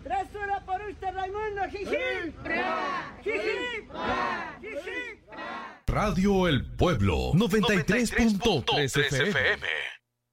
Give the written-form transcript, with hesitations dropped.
3 horas por usted, Raimundo. Jiji. Jiji. Jiji. Radio El Pueblo 93.3 FM.